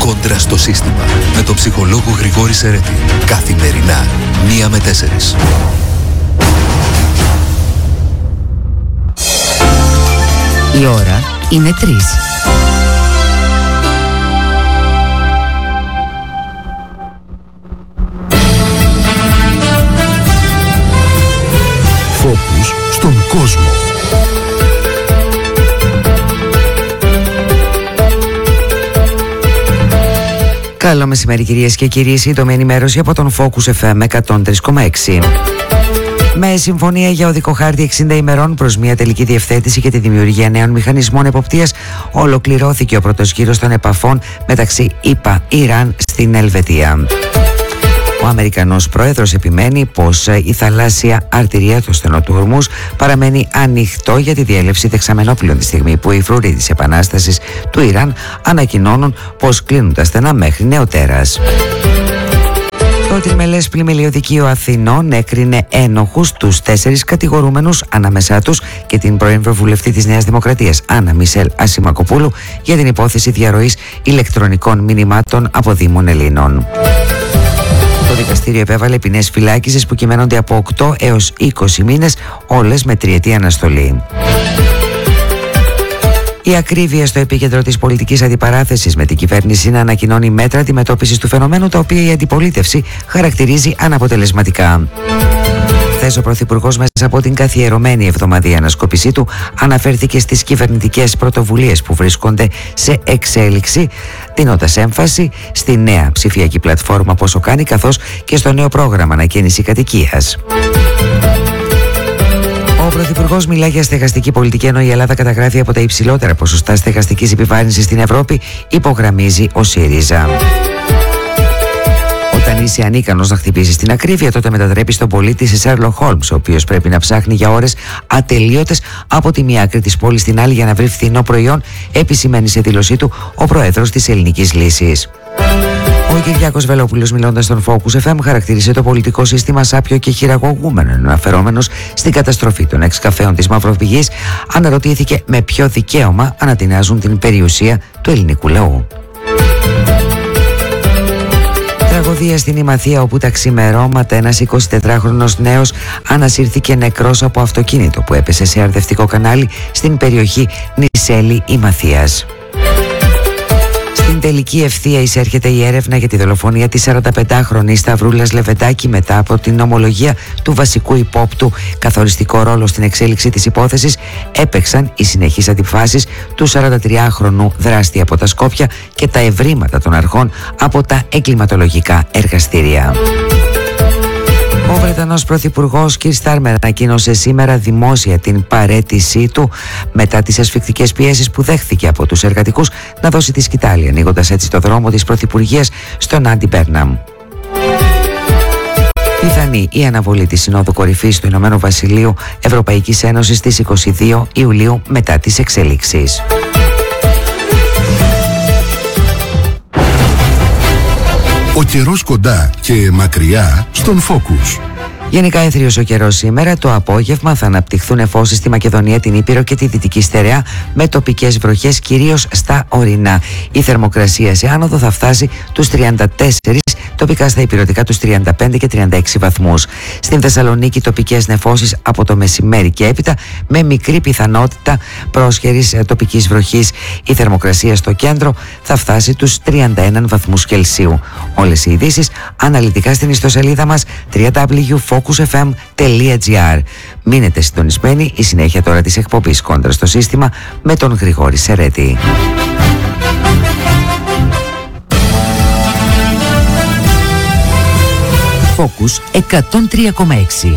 Κόντρα στο σύστημα με τον ψυχολόγο Γρηγόρη Σερέτη. Καθημερινά 1 με 4. Η ώρα είναι 3. Φόκους στον κόσμο. Καλό μεσημέρι κυρίες και κύριοι, σύντομη ενημέρωση από τον Focus FM 103,6. Με συμφωνία για οδικό χάρτη 60 ημερών προς μια τελική διευθέτηση και τη δημιουργία νέων μηχανισμών εποπτείας, ολοκληρώθηκε ο πρώτος γύρος των επαφών μεταξύ ΗΠΑ-Ιράν στην Ελβετία. Ο Αμερικανός πρόεδρος επιμένει πως η θαλάσσια αρτηρία του στενό του Ορμούζ παραμένει ανοιχτό για τη διέλευση δεξαμενόπλων τη στιγμή που οι φρουροί της Επανάστασης του Ιράν ανακοινώνουν πως κλείνουν τα στενά μέχρι νεοτέρας. Το τριμελές πλημελιωδικείο Αθηνών έκρινε ένοχους τους 4 κατηγορούμενους, ανάμεσά τους και την πρώην Ευρωβουλευτή της Νέας Δημοκρατίας Άννα Μισελ Ασημακοπούλου, για την υπόθεση διαρροής ηλεκτρονικών μηνυμάτων από Δήμων Ελλήνων. Το δικαστήριο επέβαλε ποινές φυλάκισης που κυμαίνονται από 8 έως 20 μήνες, όλες με 3ετή αναστολή. Η ακρίβεια στο επίκεντρο της πολιτικής αντιπαράθεσης, με την κυβέρνηση να ανακοινώνει μέτρα αντιμετώπισης του φαινομένου, τα οποία η αντιπολίτευση χαρακτηρίζει αναποτελεσματικά. Χθες ο Πρωθυπουργός, μέσα από την καθιερωμένη εβδομαδιαία ανασκόπησή του, αναφέρθηκε στις κυβερνητικές πρωτοβουλίες που βρίσκονται σε εξέλιξη, δίνοντας έμφαση στη νέα ψηφιακή πλατφόρμα Πόσο Κάνει, καθώς και στο νέο πρόγραμμα ανακαίνιση κατοικίας. Ο Πρωθυπουργός μιλά για στεγαστική πολιτική, ενώ η Ελλάδα καταγράφει από τα υψηλότερα ποσοστά στεγαστικής επιβάρυνσης στην Ευρώπη, υπογραμμίζει ο ΣΥΡΙΖΑ. Όταν είσαι ανίκανος να χτυπήσεις την ακρίβεια, τότε μετατρέπεις τον πολίτη σε Sherlock Holmes, ο οποίος πρέπει να ψάχνει για ώρες ατελείωτες από τη μία άκρη της πόλης στην άλλη για να βρει φθηνό προϊόν, επισημαίνει σε δήλωσή του ο πρόεδρος της Ελληνικής Λύσης. Ο Κυριάκος Βελόπουλος, μιλώντας στον Focus FM, χαρακτήρισε το πολιτικό σύστημα σάπιο και χειραγωγούμενο, αναφερόμενος στην καταστροφή των 6 καφέων της Μαυροπηγής, αναρωτήθηκε με ποιο δικαίωμα ανατινάζουν την περιουσία του ελληνικού λαού. Τραγωδία στην Ημαθία, όπου τα ξημερώματα ένας 24χρονος νέος ανασύρθηκε νεκρός από αυτοκίνητο που έπεσε σε αρδευτικό κανάλι στην περιοχή Νησέλη Ημαθίας. Στην τελική ευθεία εισέρχεται η έρευνα για τη δολοφονία της 45χρονης Σταυρούλας Λεβεντάκη, μετά από την ομολογία του βασικού υπόπτου. Καθοριστικό ρόλο στην εξέλιξη της υπόθεσης έπαιξαν οι συνεχείς αντιφάσεις του 43χρονου δράστη από τα Σκόπια και τα ευρήματα των αρχών από τα εγκληματολογικά εργαστήρια. Ο Βρετανός Πρωθυπουργός Κιρ Στάρμερ ανακοίνωσε σήμερα δημόσια την παραίτησή του μετά τις ασφικτικές πιέσεις που δέχθηκε από τους εργατικούς να δώσει τη σκητάλη, ανοίγοντας έτσι το δρόμο της Πρωθυπουργίας στον Άντι Μπέρναμ. Πιθανή η αναβολή της Συνόδου Κορυφής του Ηνωμένου Βασιλείου Ευρωπαϊκής Ένωσης στις 22 Ιουλίου μετά τις εξελίξεις. Ο καιρός κοντά και μακριά στον Focus. Γενικά έθριος ο καιρός σήμερα. Το απόγευμα θα αναπτυχθούν νεφώσεις στη Μακεδονία, την Ήπειρο και τη Δυτική Στερεά, με τοπικές βροχές κυρίως στα ορεινά. Η θερμοκρασία σε άνοδο θα φτάσει τους 34, τοπικά στα ηπειρωτικά τους 35 και 36 βαθμούς. Στην Θεσσαλονίκη τοπικές νεφώσεις από το μεσημέρι και έπειτα, με μικρή πιθανότητα πρόσχερης τοπικής βροχής. Η θερμοκρασία στο κέντρο θα φτάσει τους 31 βαθμούς Κελσίου. Όλες οι ειδήσεις αναλυτικά στην ιστοσελίδα μας www.focusfm.gr. Μείνετε συντονισμένοι, η συνέχεια τώρα της εκπομπής Κόντρα στο σύστημα με τον Γρηγόρη Σερέτη. Focus 103,6.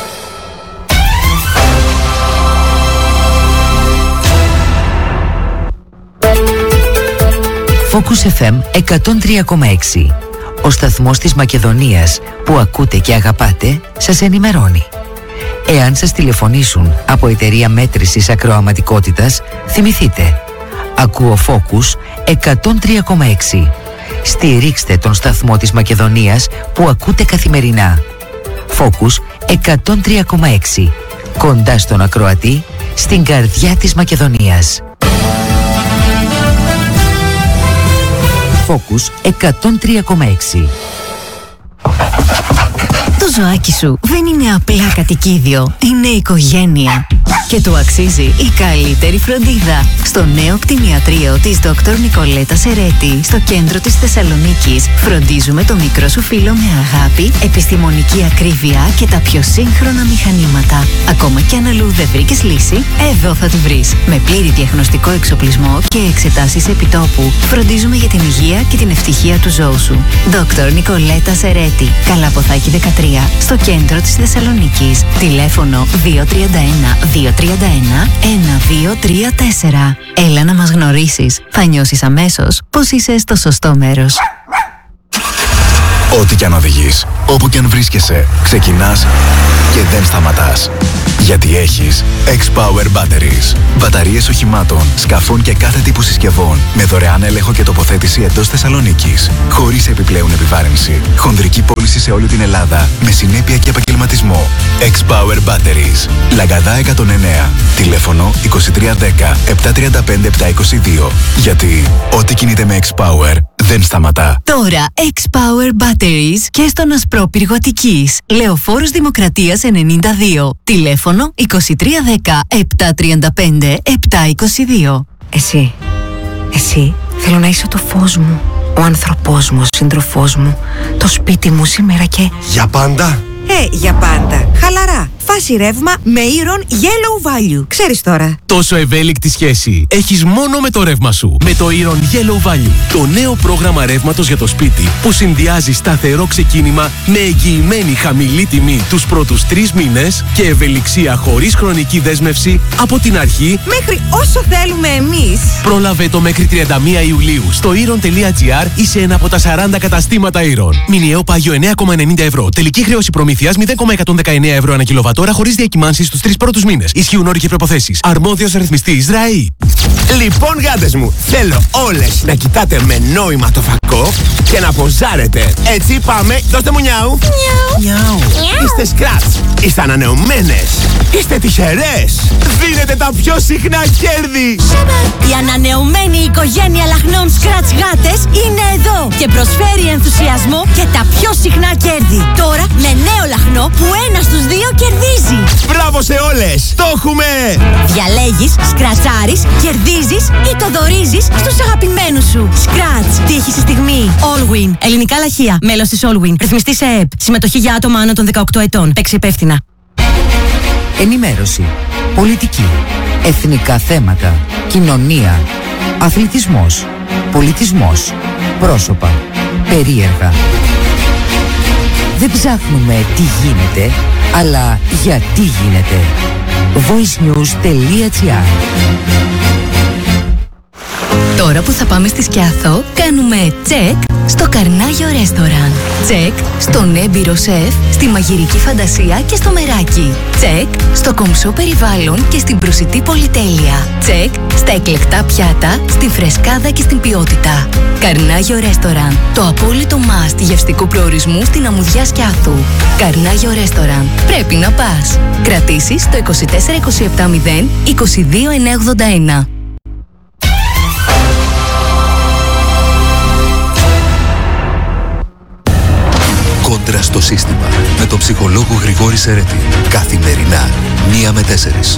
Focus FM 103,6. Ο σταθμός της Μακεδονίας που ακούτε και αγαπάτε σας ενημερώνει. Εάν σας τηλεφωνήσουν από εταιρεία μέτρησης ακροαματικότητας, θυμηθείτε, ακούω Focus 103,6. Στηρίξτε τον σταθμό της Μακεδονίας που ακούτε καθημερινά. Focus 103,6. Κοντά στον ακροατή, στην καρδιά της Μακεδονίας. Focus 103,6. Το ζωάκι σου δεν είναι απλά κατοικίδιο, είναι οικογένεια. Και του αξίζει η καλύτερη φροντίδα. Στο νέο κτηνιατρίο της Dr. Νικολέτα Σερέτη, στο κέντρο της Θεσσαλονίκης, φροντίζουμε το μικρό σου φίλο με αγάπη, επιστημονική ακρίβεια και τα πιο σύγχρονα μηχανήματα. Ακόμα κι αν αλλού δεν βρήκες λύση, εδώ θα τη βρεις. Με πλήρη διαγνωστικό εξοπλισμό και εξετάσεις επιτόπου, φροντίζουμε για την υγεία και την ευτυχία του ζώου σου. Dr. Νικολέτα Σερέτη, Καλαποθάκη 13, στο κέντρο της Θεσσαλονίκης. Τηλέφωνο 231-231-1234. Έλα να μας γνωρίσεις. Θα νιώσεις αμέσως πως είσαι στο σωστό μέρος. Ό,τι κι αν οδηγείς, όπου κι αν βρίσκεσαι, ξεκινάς και δεν σταματάς. Γιατί έχεις X-Power Batteries. Μπαταρίες οχημάτων, σκαφών και κάθε τύπου συσκευών με δωρεάν έλεγχο και τοποθέτηση εντός Θεσσαλονίκης. Χωρίς επιπλέον επιβάρυνση. Χονδρική πώληση σε όλη την Ελλάδα με συνέπεια και επαγγελματισμό. X-Power Batteries. Λαγκαδά 109. Τηλέφωνο 2310 735 722. Γιατί ό,τι κινείται με X-Power δεν σταματά. Τώρα X-Power Batteries και στον Ασπρόπυργο Αττικής. Λεωφόρος Δημοκρατίας 92. Τηλέφωνο 2310 735 722. Εσύ θέλω να είσαι το φως μου, ο άνθρωπός μου, ο σύντροφός μου, το σπίτι μου σήμερα και... Για πάντα? Για πάντα. Χαλαρά. Φάση ρεύμα με Iron Yellow Value. Ξέρεις τώρα. Τόσο ευέλικτη σχέση έχεις μόνο με το ρεύμα σου. Με το Iron Yellow Value. Το νέο πρόγραμμα ρεύματος για το σπίτι που συνδυάζει σταθερό ξεκίνημα με εγγυημένη χαμηλή τιμή τους πρώτους 3 μήνες και ευελιξία χωρίς χρονική δέσμευση από την αρχή μέχρι όσο θέλουμε εμείς. Πρόλαβε το μέχρι 31 Ιουλίου στο iron.gr ή σε ένα από τα 40 καταστήματα Iron. Μηνιαίο πάγιο 9,90 ευρώ. Τελική χρέωση προμήθειας 0,119 ευρώ ανά κιλοβατόρα χωρίς διακυμάνσεις στους 3 πρώτους μήνες. Ισχύουν όροι και προϋποθέσεις. Αρμόδιος ρυθμιστής ΡΑΗ. Λοιπόν, γάτες μου, θέλω όλες να κοιτάτε με νόημα το φακό και να ποζάρετε. Έτσι πάμε, δώστε μου νιάου. Νιάου. Είστε σκράτς, είστε ανανεωμένες, είστε τυχερές. Δίνετε τα πιο συχνά κέρδη. Η ανανεωμένη οικογένεια λαχνών Scratch γάτες είναι εδώ και προσφέρει ενθουσιασμό και τα πιο συχνά κέρδη. Τώρα με νέο λαχνό που 1 στους 2 κερδίζει. Μπράβο σε όλες, το έχουμε. Διαλέγεις, σκρατσάρεις, κερδίζεις ή το δωρίζεις στους αγαπημένους σου. Scratch. Τύχη στη στιγμή. Allwin. Ελληνικά λαχεία. Μέλος της Allwin. Ρυθμιστή σε ΕΕΠ. Συμμετοχή για άτομα άνω των 18 ετών. Παίξει υπεύθυνα. Ενημέρωση, πολιτική, εθνικά θέματα, κοινωνία, αθλητισμός, πολιτισμός, πρόσωπα, περίεργα. Δεν ψάχνουμε τι γίνεται, αλλά γιατί γίνεται. voicenews.gr. Τώρα που θα πάμε στη Σκιάθο, κάνουμε τσεκ στο Καρνάγιο Ρέστοραν. Τσεκ στον έμπειρο σεφ, στη μαγειρική φαντασία και στο μεράκι. Τσεκ στο κομψό περιβάλλον και στην προσιτή πολυτέλεια. Τσεκ στα εκλεκτά πιάτα, στην φρεσκάδα και στην ποιότητα. Καρνάγιο Ρέστοραν. Το απόλυτο must γευστικού προορισμού στην αμμουδιά Σκιάθου. Καρνάγιο Ρέστοραν. Πρέπει να πας. Κρατήσεις στο 24270 22981. Κόντρα στο σύστημα με τον ψυχολόγο Γρηγόρη Σερέτη. Καθημερινά 1 με 4.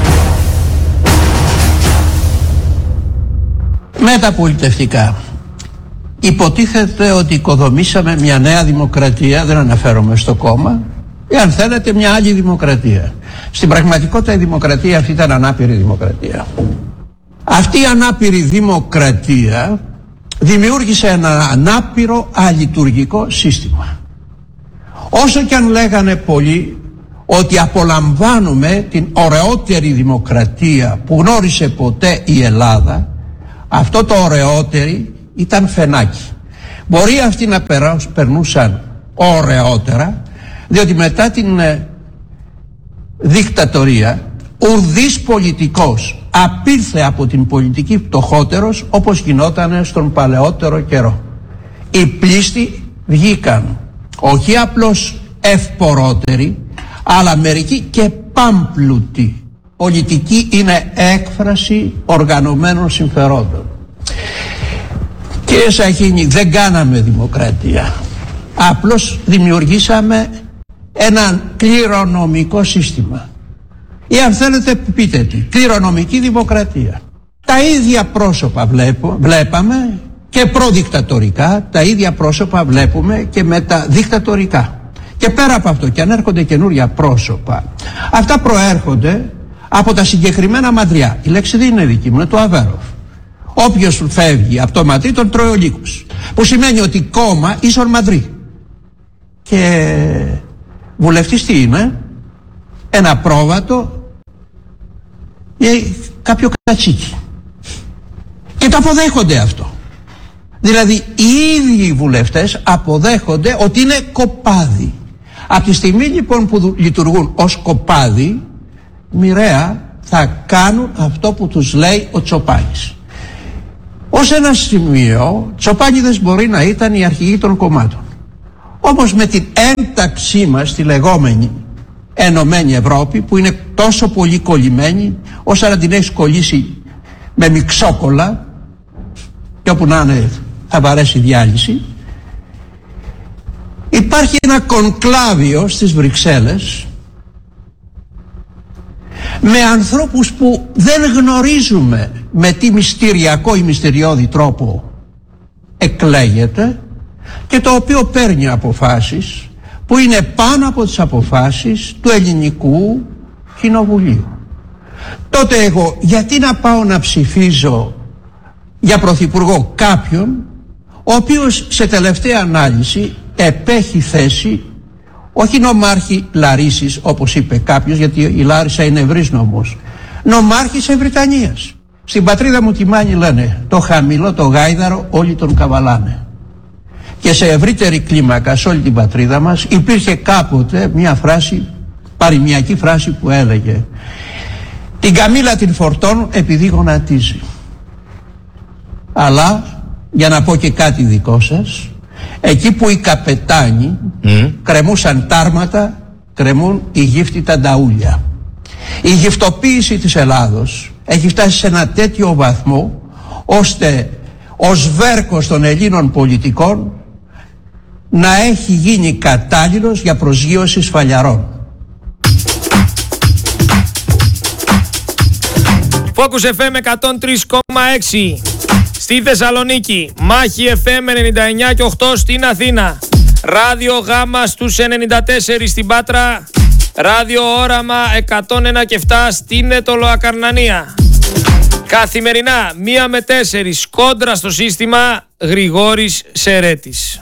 Μεταπολιτευτικά. Υποτίθεται ότι οικοδομήσαμε μια νέα δημοκρατία, δεν αναφέρομαι στο κόμμα, ή αν θέλετε μια άλλη δημοκρατία. Στην πραγματικότητα η δημοκρατία αυτή ήταν ανάπηρη δημοκρατία. Αυτή η ανάπηρη δημοκρατία δημιούργησε ένα ανάπηρο αλειτουργικό σύστημα. Όσο κι αν λέγανε πολλοί ότι απολαμβάνουμε την ωραιότερη δημοκρατία που γνώρισε ποτέ η Ελλάδα, αυτό το ωραιότερη ήταν φαινάκι. Μπορεί αυτοί να περνούσαν ωραιότερα, διότι μετά την δικτατορία ουδής πολιτικός απήλθε από την πολιτική πτωχότερος όπως γινόταν στον παλαιότερο καιρό. Οι πλήστοι βγήκαν όχι απλώς ευπορότεροι, αλλά μερικοί και πάμπλουτοι. Πολιτική είναι έκφραση οργανωμένων συμφερόντων. Και Κύριε Σαχίνη, δεν κάναμε δημοκρατία. Απλώς δημιουργήσαμε ένα κληρονομικό σύστημα. Ή αν θέλετε πείτε τι, κληρονομική δημοκρατία. Τα ίδια πρόσωπα βλέπαμε και προδικτατορικά, τα ίδια πρόσωπα βλέπουμε και μεταδικτατορικά. Και πέρα από αυτό, και αν έρχονται καινούρια πρόσωπα, αυτά προέρχονται από τα συγκεκριμένα μαντριά. Η λέξη δεν είναι δική μου, είναι του Αβέροφ. Όποιος φεύγει από το μαντρί τον τρώει ο λύκος. Που σημαίνει ότι κόμμα ίσον μαντρί. Και βουλευτής τι είναι? Ένα πρόβατο ή κάποιο κατσίκι. Και το αποδέχονται αυτό. Δηλαδή οι ίδιοι οι βουλευτές αποδέχονται ότι είναι κοπάδι. Από τη στιγμή λοιπόν που λειτουργούν ως κοπάδι, μοιραία θα κάνουν αυτό που τους λέει ο Τσοπάνης. Ως ένα σημείο, Τσοπάνιδες μπορεί να ήταν οι αρχηγοί των κομμάτων. Όμως με την ένταξή μας στη λεγόμενη Ενωμένη Ευρώπη, που είναι τόσο πολύ κολλημένη, όσο να την έχεις κολλήσει με μιξόκολλα, και όπου να είναι θα βαρέσει διάλυση, υπάρχει ένα κονκλάβιο στις Βρυξέλλες με ανθρώπους που δεν γνωρίζουμε με τι μυστηριακό ή μυστηριώδη τρόπο εκλέγεται και το οποίο παίρνει αποφάσεις που είναι πάνω από τις αποφάσεις του ελληνικού κοινοβουλίου. Τότε εγώ γιατί να πάω να ψηφίζω για πρωθυπουργό κάποιον ο οποίος σε τελευταία ανάλυση επέχει θέση όχι νομάρχη Λαρίσης όπως είπε κάποιος, γιατί η Λάρισα είναι ευρύς νομός, νομάρχης Ευρυτανίας. Στην πατρίδα μου τη Μάνη λένε το χαμηλό το γάιδαρο όλοι τον καβαλάνε. Και σε ευρύτερη κλίμακα σε όλη την πατρίδα μας υπήρχε κάποτε μια φράση, παροιμιακή φράση που έλεγε την καμήλα την φορτώνουν επειδή γονατίζει. Αλλά για να πω και κάτι δικό σας, εκεί που οι καπετάνοι κρεμούσαν τάρματα, κρεμούν οι γύφτητα νταούλια. Η γυφτοποίηση της Ελλάδος έχει φτάσει σε ένα τέτοιο βαθμό ώστε ο σβέρκος των Ελλήνων πολιτικών να έχει γίνει κατάλληλος για προσγείωση σφαλιαρών. Focus FM 103,6 στη Θεσσαλονίκη, Μάχη FM 99 και 8 στην Αθήνα, Ράδιο Γάμα στους 94 στην Πάτρα, Ράδιο Όραμα 101 και 7 στην Αιτωλοακαρνανία. Καθημερινά 1 με 4 κόντρα στο σύστημα, Γρηγόρης Σερέτης.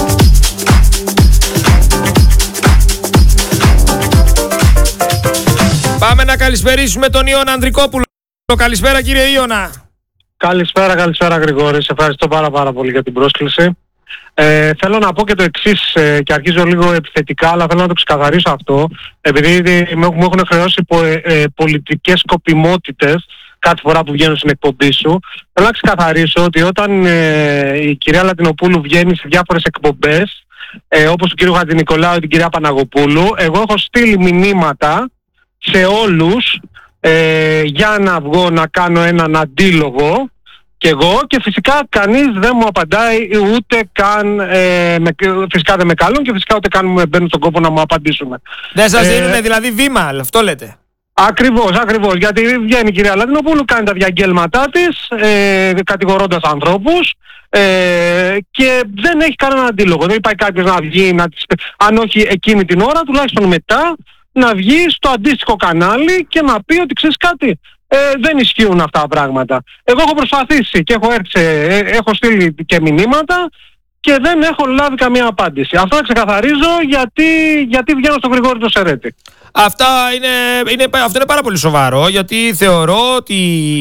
Πάμε να καλησπερίσουμε τον Ιώνα Ανδρικόπουλο. Καλησπέρα κύριε Ιώνα. Καλησπέρα Γρηγόρη, σε ευχαριστώ πάρα πολύ για την πρόσκληση. Θέλω να πω και το εξής, και αρχίζω λίγο επιθετικά, αλλά θέλω να το ξεκαθαρίσω αυτό, επειδή μου έχουν χρεώσει πολιτικές σκοπιμότητες κάθε φορά που βγαίνω στην εκπομπή σου. Θέλω να ξεκαθαρίσω ότι όταν η κυρία Λατινοπούλου βγαίνει σε διάφορες εκπομπές, όπως του κύριου Χατζηνικολάου ή την κυρία Παναγοπούλου, εγώ έχω στείλει μηνύματα σε όλους για να βγω να κάνω έναν αντίλογο και εγώ, και φυσικά κανείς δεν μου απαντάει, ούτε καν φυσικά δεν με καλούν και φυσικά ούτε καν με μπαίνουν στον κόπο να μου απαντήσουν. Δεν σας δίνουν δηλαδή βήμα, αυτό λέτε? Ακριβώς, γιατί βγαίνει η κυρία Λατινοπούλου, κάνει τα διαγγέλματά της, κατηγορώντας ανθρώπους, και δεν έχει κανένα αντίλογο. Δεν υπάρχει κάποιος να βγει, αν όχι εκείνη την ώρα, τουλάχιστον μετά, να βγει στο αντίστοιχο κανάλι και να πει ότι ξέρεις κάτι, δεν ισχύουν αυτά τα πράγματα. Εγώ έχω προσπαθήσει και έχω στείλει και μηνύματα και δεν έχω λάβει καμία απάντηση. Αυτό να ξεκαθαρίζω γιατί βγαίνω στον Γρηγόρη το Σερέτη. Αυτό είναι πάρα πολύ σοβαρό, γιατί θεωρώ ότι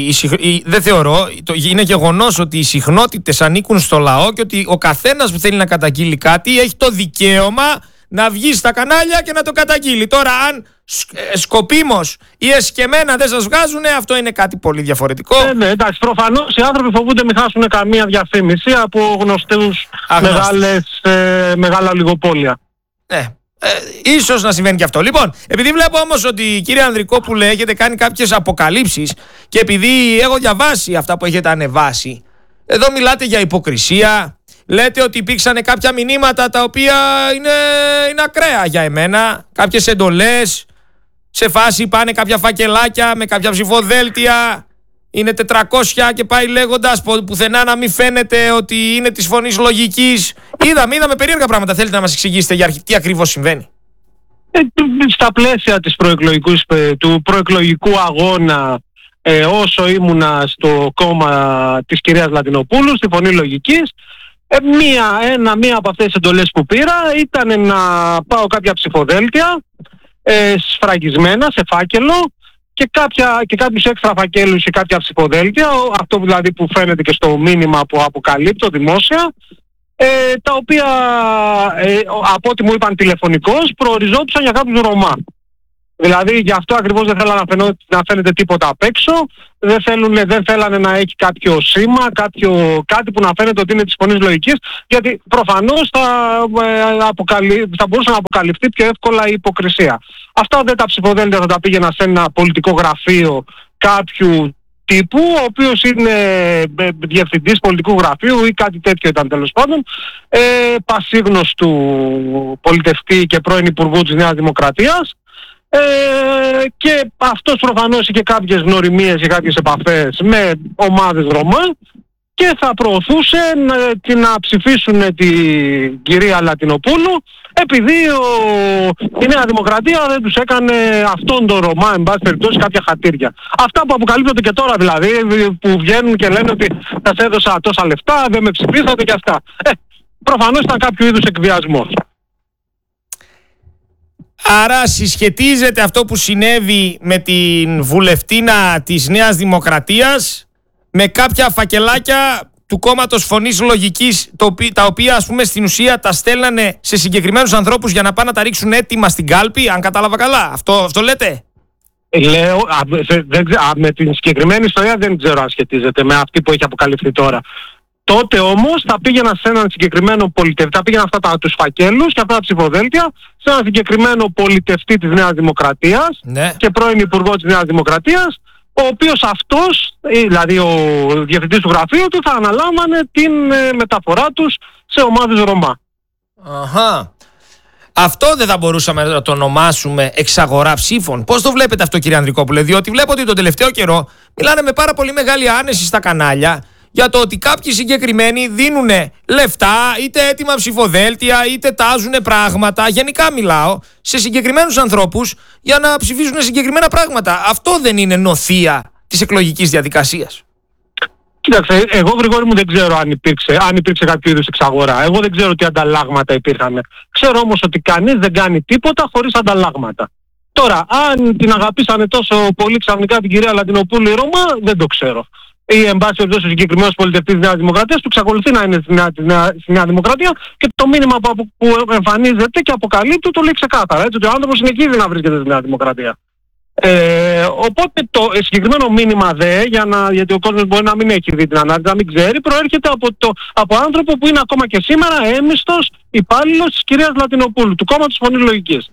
είναι γεγονός ότι οι συχνότητες ανήκουν στο λαό και ότι ο καθένας που θέλει να καταγγείλει κάτι έχει το δικαίωμα να βγει στα κανάλια και να το καταγγείλει. Τώρα αν σκοπίμως ή εσκεμμένα δεν σας βγάζουν, αυτό είναι κάτι πολύ διαφορετικό. Ναι, εντάξει, προφανώς οι άνθρωποι φοβούνται μην χάσουν καμία διαφήμιση από γνωστούς μεγάλα ολιγοπόλια. Ίσως να συμβαίνει και αυτό. Λοιπόν, επειδή βλέπω όμως ότι κύριε Ανδρικόπουλε έχετε κάνει κάποιες αποκαλύψεις και επειδή έχω διαβάσει αυτά που έχετε ανεβάσει, Εδώ μιλάτε για υποκρισία. Λέτε ότι υπήρξαν κάποια μηνύματα τα οποία είναι ακραία για εμένα. Κάποιες εντολές. Σε φάση πάνε κάποια φακελάκια με κάποια ψηφοδέλτια. Είναι 400 και πάει λέγοντας πουθενά να μην φαίνεται ότι είναι της φωνής λογικής. Είδαμε περίεργα πράγματα. Θέλετε να μας εξηγήσετε τι ακριβώς συμβαίνει? Στα πλαίσια του προεκλογικού αγώνα, όσο ήμουνα στο κόμμα της κυρίας Λατινοπούλου, στη Φωνή Λογικής, μία από αυτές τις εντολές που πήρα ήταν να πάω κάποια ψηφοδέλτια σφραγισμένα σε φάκελο και κάποιους έξτρα φακέλους και κάποια ψηφοδέλτια, αυτό δηλαδή που φαίνεται και στο μήνυμα που αποκαλύπτω δημόσια, τα οποία από ό,τι μου είπαν τηλεφωνικώς προοριζόντουσαν για κάποιους Ρωμά. Δηλαδή γι' αυτό ακριβώς δεν θέλανε να φαίνεται τίποτα απ' έξω, δεν θέλανε να έχει κάποιο σήμα, κάτι που να φαίνεται ότι είναι της Φωνής Λογικής, γιατί προφανώς θα μπορούσε να αποκαλυφθεί πιο εύκολα η υποκρισία. Αυτά δεν τα ψηφοδέλτια θα τα πήγαινα σε ένα πολιτικό γραφείο κάποιου τύπου, ο οποίος είναι διευθυντής πολιτικού γραφείου ή κάτι τέτοιο ήταν τέλος πάντων, πασίγνωστου πολιτευτή και πρώην υπουργού της Νέας Δημοκρατίας, και αυτός προφανώς είχε κάποιες γνωριμίες και κάποιες επαφές με ομάδες Ρωμά και θα προωθούσε να ψηφίσουν την κυρία Λατινοπούλου, επειδή η Νέα Δημοκρατία δεν τους έκανε αυτόν τον Ρωμά, εν πάση περιπτώσει, κάποια χατήρια. Αυτά που αποκαλύπτονται και τώρα δηλαδή, που βγαίνουν και λένε ότι σας έδωσα τόσα λεφτά, δεν με ψηφίσατε και αυτά. Προφανώς ήταν κάποιο είδους εκβιασμός. Άρα συσχετίζεται αυτό που συνέβη με την βουλευτίνα της Νέας Δημοκρατίας με κάποια φακελάκια του κόμματος Φωνής Λογικής, τα οποία ας πούμε στην ουσία τα στέλνανε σε συγκεκριμένους ανθρώπους για να πάνε να τα ρίξουν έτοιμα στην κάλπη, αν κατάλαβα καλά. Αυτό λέτε? Λέω, με την συγκεκριμένη ιστορία δεν ξέρω αν σχετίζεται με αυτή που έχει αποκαλυφθεί τώρα. Τότε όμως θα πήγαινα σε έναν συγκεκριμένο πολιτευτή, θα πήγαινα τους φακέλους και αυτά τα ψηφοδέλτια σε έναν συγκεκριμένο πολιτευτή της Νέας Δημοκρατίας, ναι, και πρώην υπουργό της Νέας Δημοκρατίας, ο οποίος αυτός, δηλαδή ο διευθυντής του γραφείου του, θα αναλάμβανε την μεταφορά τους σε ομάδες Ρωμά. Αχα. Αυτό δεν θα μπορούσαμε να το ονομάσουμε εξαγορά ψήφων? Πώς το βλέπετε αυτό, κύριε Ανδρικόπουλε? Διότι βλέπω ότι τον τελευταίο καιρό μιλάνε με πάρα πολύ μεγάλη άνεση στα κανάλια για το ότι κάποιοι συγκεκριμένοι δίνουν λεφτά, είτε έτοιμα ψηφοδέλτια, είτε τάζουν πράγματα. Γενικά μιλάω σε συγκεκριμένους ανθρώπους για να ψηφίσουν συγκεκριμένα πράγματα. Αυτό δεν είναι νοθεία της εκλογικής διαδικασίας? Κοίταξε, εγώ Γρηγόρη μου δεν ξέρω αν υπήρξε κάποιο είδους εξαγορά. Εγώ δεν ξέρω τι ανταλλάγματα υπήρχαν. Ξέρω όμως ότι κανείς δεν κάνει τίποτα χωρίς ανταλλάγματα. Τώρα, αν την αγαπήσανε τόσο πολύ ξαφνικά την κυρία Λατινοπούλου η Ρώμα, δεν το ξέρω. Ή εν πάση περιπτώσει ο συγκεκριμένος πολιτευτής της Νέας Δημοκρατίας που εξακολουθεί να είναι στη Νέα Δημοκρατία και το μήνυμα που εμφανίζεται και αποκαλύπτει το λέει ξεκάθαρα. Έτσι, ότι ο άνθρωπος συνεχίζει να βρίσκεται στη Νέα Δημοκρατία. Οπότε το συγκεκριμένο μήνυμα γιατί ο κόσμος μπορεί να μην έχει δει την ανάλυση, να μην ξέρει, προέρχεται από άνθρωπο που είναι ακόμα και σήμερα έμιστος υπάλληλος της κυρίας Λατινοπούλου, του κόμματος Φωνής Λογικής.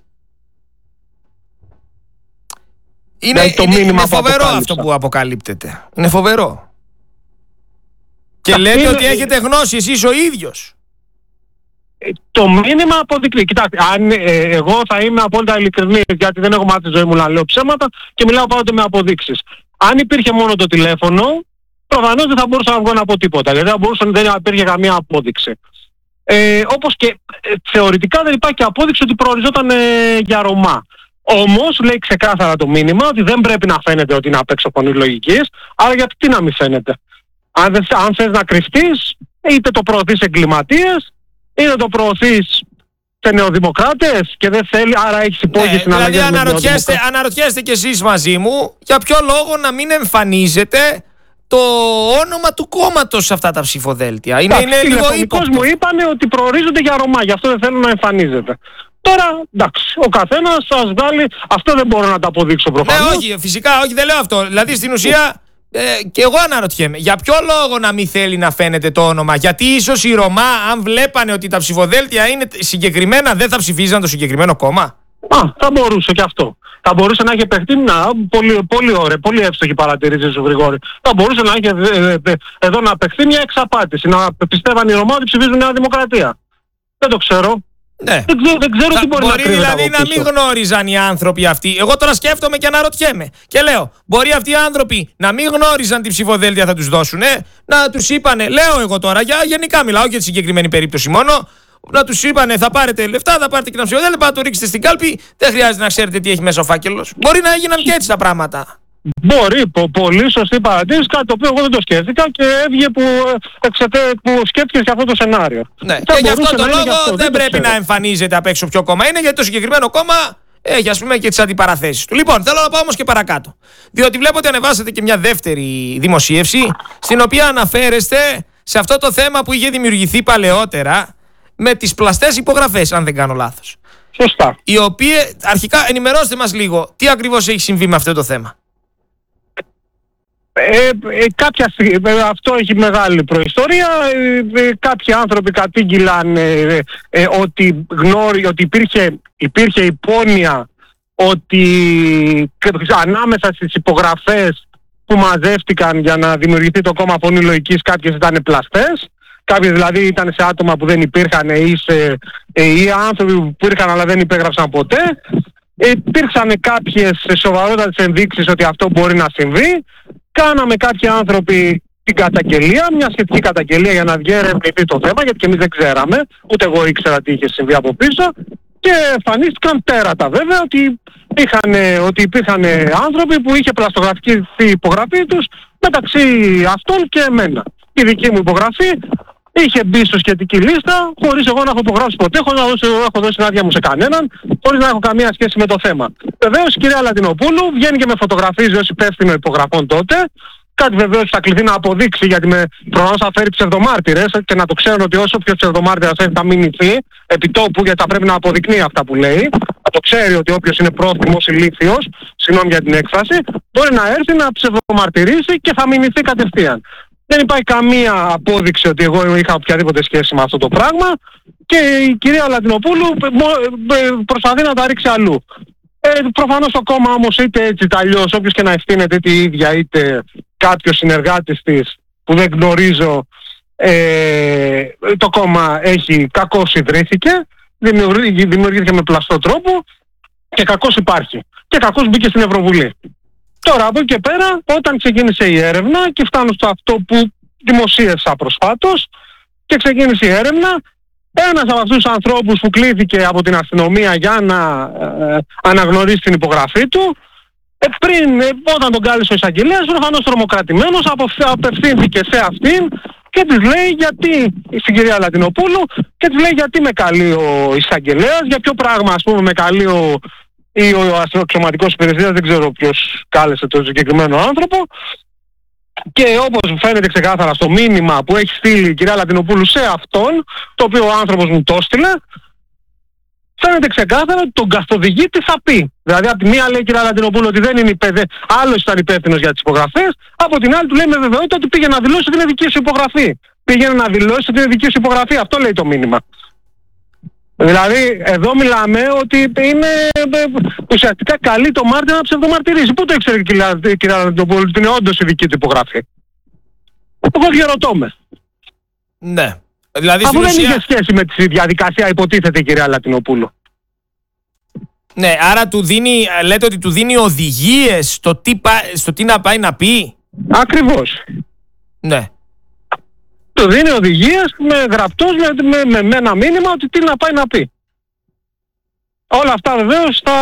Είναι φοβερό αυτό που αποκαλύπτεται. Είναι φοβερό. Και λέτε ότι έχετε γνώση εσείς ο ίδιος. Το μήνυμα αποδεικνύει. Κοιτάξτε, εγώ θα είμαι απόλυτα ειλικρινής, γιατί δεν έχω μάθει τη ζωή μου να λέω ψέματα και μιλάω πάντοτε με αποδείξεις. Αν υπήρχε μόνο το τηλέφωνο, προφανώς δεν θα μπορούσα να βγω να πω τίποτα, γιατί δεν υπήρχε καμία απόδειξη. Όπως και θεωρητικά δεν υπάρχει απόδειξη ότι προοριζόταν για Ρωμά. Όμως λέει ξεκάθαρα το μήνυμα ότι δεν πρέπει να φαίνεται ότι είναι απ' έξω Φωνής Λογικής, άρα γιατί να μην φαίνεται? Αν θες να κρυφτείς, είτε το προωθείς εγκληματίες, είτε το προωθείς σε νεοδημοκράτες και δεν θέλει, άρα έχεις υπόγειες στην αλλαγή. Δηλαδή αναρωτιέστε κι εσείς μαζί μου για ποιο λόγο να μην εμφανίζεται το όνομα του κόμματος σε αυτά τα ψηφοδέλτια. Είναι λίγο ύποπτο. Μου είπανε ότι προορίζονται για Ρωμά, γι' αυτό δεν θέλουν να εμφανίζεται. Τώρα, εντάξει, ο καθένας σας βγάλει, αυτό δεν μπορώ να το αποδείξω προφανώς. Ναι, όχι, φυσικά, όχι, δεν λέω αυτό. Δηλαδή στην ουσία, και εγώ αναρωτιέμαι, για ποιο λόγο να μην θέλει να φαίνεται το όνομα? Γιατί ίσως οι Ρωμά, αν βλέπανε ότι τα ψηφοδέλτια είναι συγκεκριμένα, δεν θα ψηφίζαν το συγκεκριμένο κόμμα. Θα μπορούσε και αυτό. Θα μπορούσε να έχει παιχτεί, πολύ ωραία, πολύ εύστοχη παρατηρήση σου, Γρηγόρη. Θα μπορούσε να έχει εδώ να παιχτεί μια εξαπάτηση. Να πιστεύαν οι Ρωμά ότι ψηφίζουν Νέα Δημοκρατία. Δεν το ξέρω. Ναι. Δεν ξέρω τι μπορεί να κρύβεται δηλαδή από πίσω. να μην γνώριζαν οι άνθρωποι αυτοί. Εγώ τώρα σκέφτομαι και αναρωτιέμαι. Και λέω, μπορεί αυτοί οι άνθρωποι να μην γνώριζαν τι ψηφοδέλτια θα τους δώσουν, να τους είπανε, λέω εγώ τώρα, γενικά μιλάω για τη συγκεκριμένη περίπτωση μόνο, να τους είπανε θα πάρετε λεφτά, θα πάρετε και ένα ψηφοδέλτιο, να το ρίξετε στην κάλπη, δεν χρειάζεται να ξέρετε τι έχει μέσα ο φάκελος. Μπορεί να έγιναν και έτσι τα πράγματα. Μπορεί, πολύ σωστή παρατήρηση, κάτι το οποίο εγώ δεν το σκέφτηκα και έβγε που σκέφτηκες για αυτό το σενάριο. Ναι, και γι' αυτό το λόγο δεν πρέπει να εμφανίζεται απ' έξω ποιο κόμμα είναι, γιατί το συγκεκριμένο κόμμα έχει, ας πούμε, και τις αντιπαραθέσεις του. Λοιπόν, θέλω να πάω όμως και παρακάτω. Διότι βλέπω ότι ανεβάσατε και μια δεύτερη δημοσίευση, στην οποία αναφέρεστε σε αυτό το θέμα που είχε δημιουργηθεί παλαιότερα με τις πλαστές υπογραφές, αν δεν κάνω λάθος. Σωστά. Οι οποίες, αρχικά ενημερώστε μας λίγο, τι ακριβώς έχει συμβεί με αυτό το θέμα. Κάποια στιγμή, αυτό έχει μεγάλη προϊστορία. Κάποιοι άνθρωποι κατήγγυλαν ότι υπήρχε υπόνοια ότι ανάμεσα στις υπογραφές που μαζεύτηκαν για να δημιουργηθεί το κόμμα Φωνή Λογικής, κάποιες ήταν πλαστές. Κάποιες δηλαδή ήταν σε άτομα που δεν υπήρχαν ή άνθρωποι που υπήρχαν αλλά δεν υπέγραψαν ποτέ. Υπήρξαν κάποιες σοβαρότατες ενδείξεις ότι αυτό μπορεί να συμβεί. Κάναμε κάποιοι άνθρωποι την καταγγελία, μια σχετική καταγγελία για να διερευνηθεί το θέμα, γιατί και εμείς δεν ξέραμε, ούτε εγώ ήξερα τι είχε συμβεί από πίσω, και εμφανίστηκαν τέρατα βέβαια ότι υπήρχαν άνθρωποι που είχε πλαστογραφική η υπογραφή τους μεταξύ αυτών και εμένα. Η δική μου υπογραφή είχε μπει στο σχετική λίστα, χωρίς εγώ να έχω υπογράψει ποτέ, χωρίς να έχω δώσει την άδεια μου σε κανέναν, χωρίς να έχω καμία σχέση με το θέμα. Βεβαίως η κυρία Λατινοπούλου βγαίνει και με φωτογραφίζει ως υπεύθυνο υπογραφών τότε. Κάτι βεβαίως θα κληθεί να αποδείξει, γιατί προφανώς θα φέρει ψευδομάρτυρες και να το ξέρουν ότι όσο πιο ψευδομάρτυρας έχει θα μηνυθεί επί τόπου, γιατί θα πρέπει να αποδεικνύει αυτά που λέει. Θα το ξέρει ότι όποιος είναι πρόθυμος ηλίθιος, συγγνώμη για την έκφραση, μπορεί να έρθει να ψευδομαρτυρήσει και θα μηνυθεί κατευθείαν. Δεν υπάρχει καμία απόδειξη ότι εγώ είχα οποιαδήποτε σχέση με αυτό το πράγμα και η κυρία Λατινοπούλου προσπαθεί να τα ρίξει αλλού. Προφανώς το κόμμα όμως είτε έτσι είτε αλλιώς, όποιος και να ευθύνεται είτε η ίδια είτε κάποιος συνεργάτης της που δεν γνωρίζω, το κόμμα έχει κακώς ιδρύθηκε, δημιουργήθηκε με πλαστό τρόπο και κακώς υπάρχει. Και κακώς μπήκε στην Ευρωβουλή. Τώρα από εκεί και πέρα, όταν ξεκίνησε η έρευνα και φτάνω στο αυτό που δημοσίευσα προσφάτως και ξεκίνησε η έρευνα, ένας από αυτούς τους ανθρώπους που κλήθηκε από την αστυνομία για να αναγνωρίσει την υπογραφή του, όταν τον κάλεσε ο εισαγγελέας, προφανώς τρομοκρατημένος, απευθύνθηκε σε αυτήν και της λέει στην κυρία Λατινοπούλου, και της λέει γιατί με καλεί ο εισαγγελέας, για ποιο πράγμα ας πούμε με καλεί ή ο αστροαξιωματικός υπηρεσίας, δεν ξέρω ποιος κάλεσε τον συγκεκριμένο άνθρωπο. Και όπως φαίνεται ξεκάθαρα στο μήνυμα που έχει στείλει η κυρία Λατινοπούλου σε αυτόν, το οποίο ο άνθρωπος μου το έστειλε, φαίνεται ξεκάθαρα ότι τον καθοδηγεί τι θα πει. Δηλαδή από τη μία λέει η κυρία Λατινοπούλου ότι δεν είναι άλλος ήταν υπεύθυνος για τις υπογραφές, από την άλλη του λέει με βεβαιότητα ότι πήγε να δηλώσει ότι είναι δική σου υπογραφή. Πήγαινε να δηλώσει ότι είναι δική σου υπογραφή. Αυτό λέει το μήνυμα. Δηλαδή εδώ μιλάμε ότι είναι ουσιαστικά καλεί το μάρτυρα να ψευδομαρτυρήσει. Πού το ήξερε η κυρία Λατινοπούλου ότι είναι όντως η δική του υπογραφή? Εγώ διαρωτώ με. Ναι. Δηλαδή, αφού δεν είχε σχέση με τη διαδικασία, υποτίθεται η κυρία Λατινοπούλου. Ναι, άρα λέτε ότι του δίνει οδηγίες στο τι να πάει να πει. Ακριβώς. Ναι. Του δίνει οδηγίες με γραπτός, με ένα μήνυμα ότι τι να πάει να πει. Όλα αυτά βεβαίως θα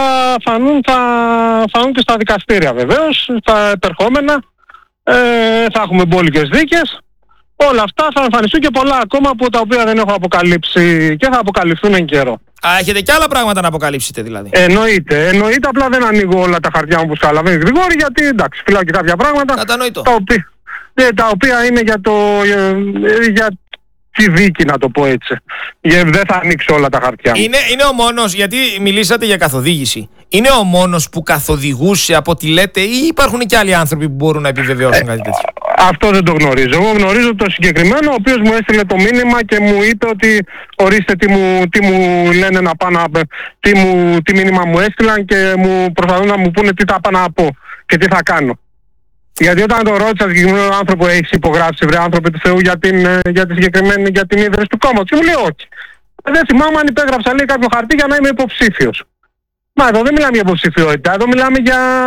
φανούν και στα δικαστήρια βεβαίως, στα επερχόμενα, θα έχουμε μπόλικες δίκες. Όλα αυτά θα εμφανιστούν και πολλά ακόμα από τα οποία δεν έχω αποκαλύψει και θα αποκαλυφθούν εν καιρό. Έχετε και άλλα πράγματα να αποκαλύψετε δηλαδή? Εννοείται, απλά δεν ανοίγω όλα τα χαρτιά μου όπως καταλαβαίνεις Γρηγόρη, γιατί εντάξει, φυλάω και κάποια πράγματα τα οποία είναι για τη δίκη, να το πω έτσι. Δεν θα ανοίξω όλα τα χαρτιά μου. Είναι ο μόνος, γιατί μιλήσατε για καθοδήγηση, είναι ο μόνος που καθοδηγούσε από ό,τι λέτε ή υπάρχουν και άλλοι άνθρωποι που μπορούν να επιβεβαιώσουν κάτι τέτοιο? Αυτό δεν το γνωρίζω. Εγώ γνωρίζω το συγκεκριμένο, ο οποίος μου έστειλε το μήνυμα και μου είπε ότι ορίστε τι μου λένε να πάω τι μήνυμα μου έστειλαν και μου προσπαθούν να μου πούνε τι θα πάω να πω και τι θα κάνω. Γιατί όταν το ρώτησα συγκεκριμένο άνθρωπο, έχεις υπογράψει βρε άνθρωποι του Θεού για την ίδρυση του κόμματος, και μου λέει όχι. Δεν θυμάμαι αν υπέγραψα λέει κάποιο χαρτί για να είμαι υποψήφιος. Μα εδώ δεν μιλάμε για υποψηφιότητα, εδώ μιλάμε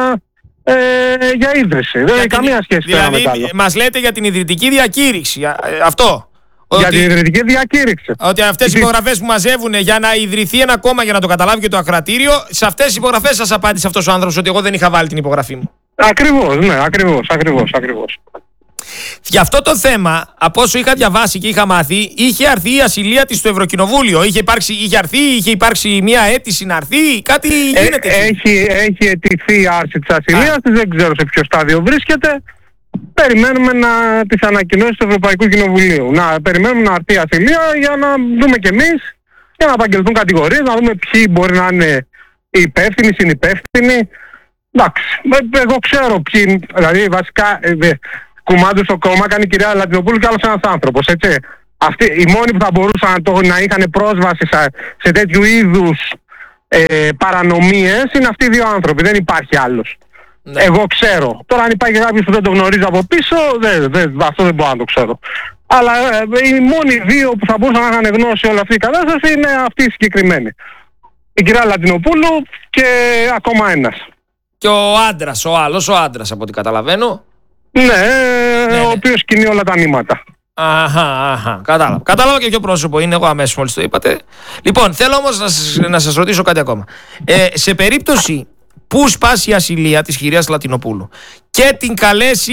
για ίδρυση. Δεν έχει καμία σχέση δηλαδή, με το άλλο. μας λέτε για την ιδρυτική διακήρυξη. Αυτό. Για την ιδρυτική διακήρυξη. Ότι αυτές οι υπογραφές που μαζεύουν για να ιδρυθεί ένα κόμμα, για να το καταλάβει και το ακροατήριο, σε αυτές τις υπογραφές σας απάντησε αυτός ο άνθρωπος ότι εγώ δεν είχα βάλει την υπογραφή μου. Ακριβώς, ναι, ακριβώς. Για αυτό το θέμα, από όσο είχα διαβάσει και είχα μάθει, είχε έρθει η ασυλία της στο Ευρωκοινοβούλιο. Είχε υπάρξει μια αίτηση να έρθει, κάτι γίνεται. Έχει αιτηθεί η άρση της ασυλίας της, δεν ξέρω σε ποιο στάδιο βρίσκεται. Περιμένουμε τις ανακοινώσεις του Ευρωπαϊκού Κοινοβουλίου. Περιμένουμε να έρθει η ασυλία για να δούμε κι εμείς, για να απαγγελθούν κατηγορίες, να δούμε ποιοι μπορεί να είναι οι υπεύθυνοι, συνυπεύθυνοι. Εντάξει, εγώ ξέρω ποιοι, δηλαδή βασικά κουμάντου στο κόμμα κάνει η κυρία Λατινοπούλου και άλλος ένας άνθρωπος, έτσι. Αυτοί, οι μόνοι που θα μπορούσαν να είχαν πρόσβαση σε τέτοιου είδους παρανομίες είναι αυτοί οι δύο άνθρωποι, δεν υπάρχει άλλος. Ναι. Εγώ ξέρω. Τώρα αν υπάρχει κάποιος που δεν το γνωρίζει από πίσω, αυτό δεν μπορώ να το ξέρω. Αλλά οι μόνοι δύο που θα μπορούσαν να είχαν γνώση όλη αυτή η κατάσταση είναι αυτοί οι συγκεκριμένοι. Η κυρία Λατινοπούλου και ακόμα ένας. Και ο άντρας από ό,τι καταλαβαίνω. Ναι, ο οποίος κινεί όλα τα νήματα. Αχα, κατάλαβα και ποιο πρόσωπο είναι, εγώ αμέσως μόλις το είπατε. Λοιπόν, θέλω όμως να σας ρωτήσω κάτι ακόμα. Σε περίπτωση που σπάσει η ασυλία της κυρίας Λατινοπούλου και την καλέσει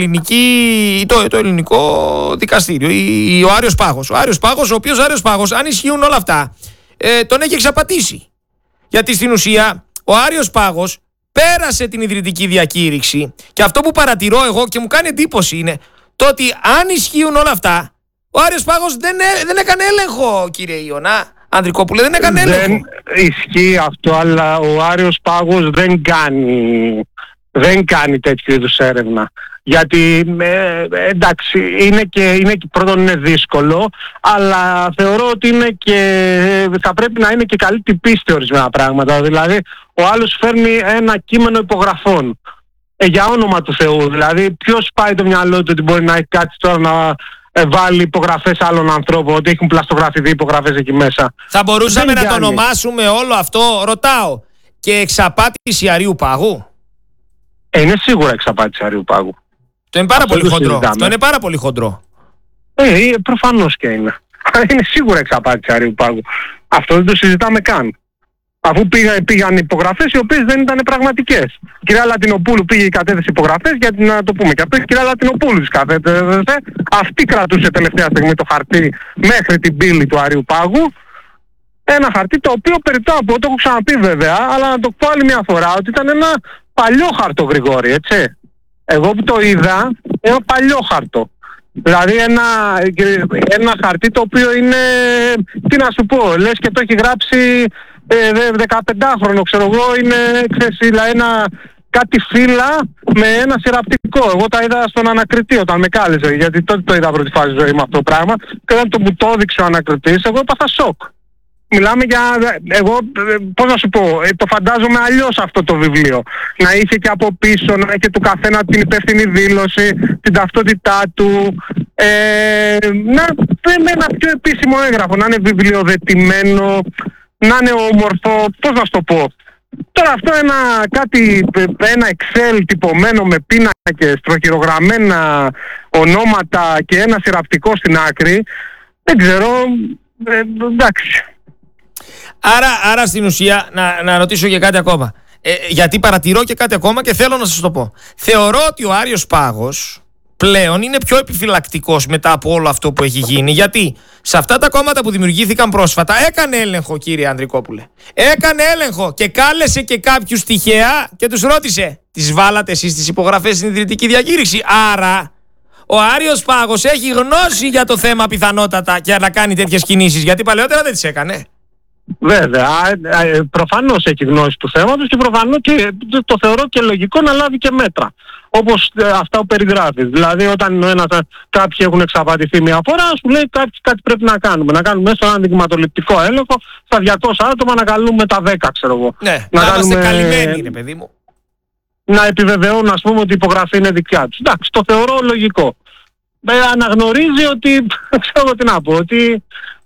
το ελληνικό δικαστήριο, ο Άριος Πάγος. Ο οποίος Άριος Πάγος, αν ισχύουν όλα αυτά, τον έχει εξαπατήσει. Γιατί στην ουσία ο Άριος Πάγος πέρασε την ιδρυτική διακήρυξη και αυτό που παρατηρώ εγώ και μου κάνει εντύπωση είναι το ότι αν ισχύουν όλα αυτά, ο Άριος Πάγος δεν έκανε έλεγχο, κύριε Ιωνά Ανδρικόπουλε, δεν έκανε έλεγχο. Δεν ισχύει αυτό, αλλά ο Άριος Πάγος δεν κάνει τέτοιου είδους έρευνα. Γιατί εντάξει, πρώτον είναι δύσκολο, αλλά θεωρώ ότι θα πρέπει να είναι και καλή την πίστη ορισμένα πράγματα. Δηλαδή, ο άλλος φέρνει ένα κείμενο υπογραφών. Για όνομα του Θεού. Δηλαδή, ποιος πάει το μυαλό του ότι μπορεί να έχει κάτι τώρα να βάλει υπογραφές άλλων ανθρώπων, ότι έχουν πλαστογραφηθεί υπογραφές εκεί μέσα. Θα μπορούσαμε να το ονομάσουμε όλο αυτό, ρωτάω, και εξαπάτηση Αρείου Πάγου? Είναι σίγουρα εξαπάτηση Αρείου Πάγου. Το είναι πάρα πολύ χοντρό. Αυτό είναι πάρα πολύ χοντρό. Προφανώς και είναι. Είναι σίγουρα εξαπάτηση Αρείου Πάγου. Αυτό δεν το συζητάμε καν. Αφού πήγαν υπογραφές οι οποίες δεν ήταν πραγματικές. Η κυρία Λατινοπούλου πήγε η κατέθεση υπογραφές, γιατί να το πούμε και αυτό, η κυρία Λατινοπούλου τις κατέθεσε. Αυτή κρατούσε τελευταία στιγμή το χαρτί μέχρι την πύλη του Αρείου Πάγου. Ένα χαρτί το οποίο περιττό από, το έχω ξαναπεί βέβαια, αλλά να το πω άλλη μια φορά, ότι ήταν ένα παλιό χαρτό, Γρηγόρη, έτσι. Εγώ που το είδα, ένα παλιό χαρτό. Δηλαδή ένα χαρτί το οποίο είναι, τι να σου πω, λες και το έχει γράψει 15χρονο, ξέρω εγώ, είναι κάτι φύλλα με ένα σειραπτικό. Εγώ τα είδα στον ανακριτή όταν με κάλεσε, γιατί τότε το είδα πρώτη φάση ζωή με αυτό το πράγμα, και όταν μου το έδειξε ο ανακριτής, εγώ έπαθα σοκ. Μιλάμε για, εγώ πώς να σου πω, το φαντάζομαι αλλιώς αυτό το βιβλίο. Να είχε και από πίσω, να είχε του καθένα την υπεύθυνη δήλωση, την ταυτότητά του, με ένα πιο επίσημο έγγραφο, να είναι βιβλιοδετημένο, να είναι όμορφο, πώς να σου το πω. Τώρα αυτό ένα Excel τυπωμένο με πίνακες, τροχυρογραμμένα ονόματα και ένα σειραπτικό στην άκρη, δεν ξέρω, εντάξει. Άρα στην ουσία να ρωτήσω και κάτι ακόμα, γιατί παρατηρώ και κάτι ακόμα και θέλω να σας το πω. Θεωρώ ότι ο Άριος Πάγος πλέον είναι πιο επιφυλακτικός μετά από όλο αυτό που έχει γίνει, γιατί σε αυτά τα κόμματα που δημιουργήθηκαν πρόσφατα έκανε έλεγχο, κύριε Ανδρικόπουλε. Έκανε έλεγχο και κάλεσε και κάποιους τυχαία και τους ρώτησε, τις βάλατε εσείς τις υπογραφές στην ιδρυτική διακήρυξη? Άρα ο Άριος Πάγος έχει γνώση για το θέμα πιθανότατα και να κάνει τέτοιες κινήσεις, γιατί παλαιότερα δεν τις έκανε. Βέβαια, προφανώς έχει γνώση του θέματος και προφανώς και το θεωρώ και λογικό να λάβει και μέτρα. Όπως αυτά που περιγράφεις. Δηλαδή όταν κάποιοι έχουν εξαπατηθεί μια φορά, σου λέει κάτι πρέπει να κάνουμε. Να κάνουμε μέσα έναν δειγματοληπτικό έλεγχο στα 200 άτομα, να καλούμε τα 10, ξέρω εγώ. Ναι, να είμαστε καλυμμένοι, ρε παιδί μου. Να επιβεβαιώνουν, ας πούμε, ότι η υπογραφή είναι δικιά τους. Εντάξει, το θεωρώ λογικό. Αναγνωρίζει ότι, ξέρω τι να πω, ότι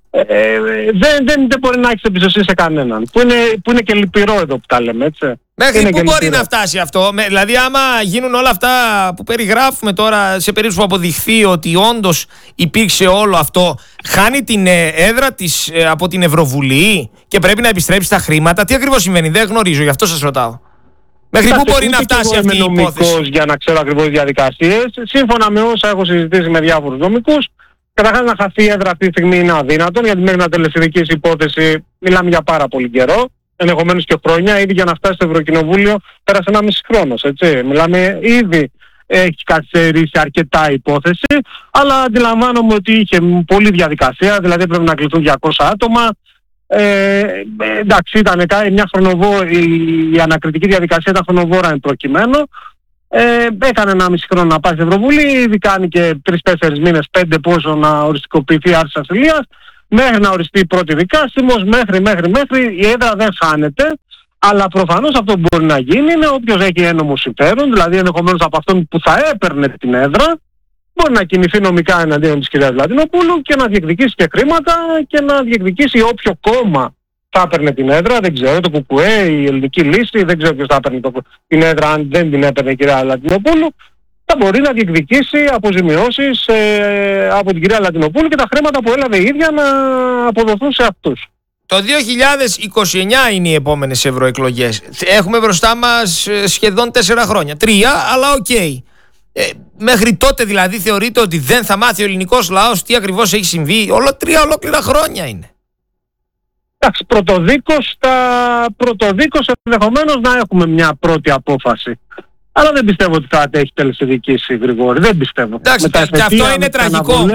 δεν μπορεί να έχεις εμπιστοσύνη σε κανέναν. Που είναι και λυπηρό εδώ που τα λέμε, έτσι. Μέχρι πού μπορεί να φτάσει αυτό? Δηλαδή άμα γίνουν όλα αυτά που περιγράφουμε τώρα, σε περίπτωση που αποδειχθεί ότι όντως υπήρξε όλο αυτό, χάνει την έδρα της από την Ευρωβουλή και πρέπει να επιστρέψει τα χρήματα? Τι ακριβώς συμβαίνει? Δεν γνωρίζω, γι' αυτό σας ρωτάω. Μέχρι πού μπορεί να φτάσει αυτή η υπόθεση? Νομικός για να ξέρω ακριβώς διαδικασίες. Σύμφωνα με όσα έχω συζητήσει με διάφορους νομικούς, καταρχάς να χαθεί η έδρα αυτή τη στιγμή είναι αδύνατον, γιατί μέχρι να τελεσυνδικήσει υπόθεση μιλάμε για πάρα πολύ καιρό, ενδεχομένως και χρόνια. Ήδη για να φτάσει στο Ευρωκοινοβούλιο πέρασε 1,5 χρόνος, έτσι. Μιλάμε ήδη έχει καθυστερήσει αρκετά η υπόθεση, αλλά αντιλαμβάνομαι ότι είχε πολλή διαδικασία, δηλαδή πρέπει να κληθούν 200 άτομα. Εντάξει, ήταν μια η ανακριτική διαδικασία ήταν χρονοβόρα εν προκειμένου. Έκανε 1,5 χρόνο να πάει στην Ευρωβουλή, ήδη κάνει και 3-4 μήνες, 5 πόσο να οριστικοποιηθεί η άρση ασυλίας, μέχρι να οριστεί η πρώτη δικάσιμος, μέχρι η έδρα δεν χάνεται. Αλλά προφανώς αυτό που μπορεί να γίνει είναι όποιος έχει ένομο συμφέρον, δηλαδή ενδεχομένως από αυτόν που θα έπαιρνε την έδρα, μπορεί να κινηθεί νομικά εναντίον της κυρίας Λατινοπούλου και να διεκδικήσει και χρήματα και να διεκδικήσει όποιο κόμμα θα έπαιρνε την έδρα. Δεν ξέρω, το ΚΚΕ, η Ελληνική Λύση, δεν ξέρω ποιος θα έπαιρνε την έδρα αν δεν την έπαιρνε η κυρία Λατινοπούλου. Θα μπορεί να διεκδικήσει αποζημιώσεις από την κυρία Λατινοπούλου και τα χρήματα που έλαβε η ίδια να αποδοθούν σε αυτούς. Το 2029 είναι οι επόμενες ευρωεκλογές. Έχουμε μπροστά μας σχεδόν 4 χρόνια. 3, αλλά οκ. Μέχρι τότε δηλαδή θεωρείτε ότι δεν θα μάθει ο ελληνικός λαός τι ακριβώς έχει συμβεί? 3 ολόκληρα χρόνια είναι. Εντάξει, πρωτοδίκως ενδεχομένως να έχουμε μια πρώτη απόφαση. Αλλά δεν πιστεύω ότι θα έχει τελεσυνδικήσει, Γρηγόρη. Δεν πιστεύω. Εντάξει, και αυτό είναι τραγικό.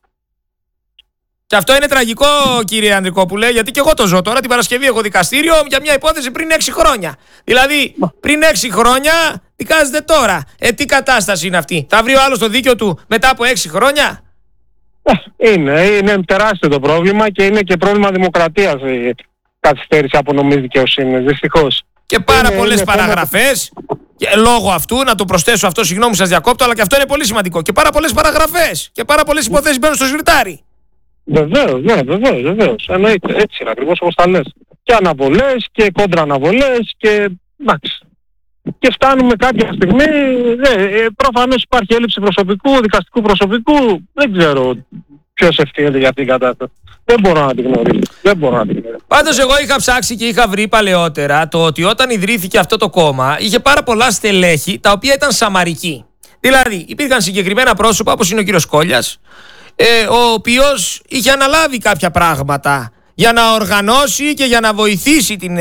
Και αυτό είναι τραγικό, κύριε Ανδρικόπουλε, γιατί και εγώ το ζω τώρα. Την Παρασκευή έχω δικαστήριο για μια υπόθεση πριν 6 χρόνια. Δηλαδή, πριν 6 χρόνια δικάζεται τώρα. Τι κατάσταση είναι αυτή? Θα βρει ο άλλος το δίκιο του μετά από 6 χρόνια? Είναι τεράστιο το πρόβλημα και είναι και πρόβλημα δημοκρατίας η καθυστέρηση απονομής δικαιοσύνης, δυστυχώς. Και πάρα πολλές παραγραφές. Και λόγω αυτού, να το προσθέσω αυτό, συγγνώμη σας διακόπτω, αλλά και αυτό είναι πολύ σημαντικό. Και πάρα πολλές παραγραφές και πάρα πολλές υποθέσεις μπαίνουν στο σιρτάρι. Βεβαίως. Εννοείται, έτσι είναι ακριβώς όπως τα λες. Και αναβολές και κόντρα αναβολές και εντάξει. Και φτάνουμε κάποια στιγμή, προφανώς υπάρχει έλλειψη προσωπικού, δικαστικού προσωπικού, δεν ξέρω ποιος ευθύνεται για αυτήν την κατάσταση. Δεν μπορώ να την γνωρίσω. Πάντως εγώ είχα ψάξει και είχα βρει παλαιότερα το ότι όταν ιδρύθηκε αυτό το κόμμα είχε πάρα πολλά στελέχη τα οποία ήταν σαμαρικοί. Δηλαδή υπήρχαν συγκεκριμένα πρόσωπα όπως είναι ο κύριος Κόλλιας, ο οποίος είχε αναλάβει κάποια πράγματα για να οργανώσει και για να βοηθήσει την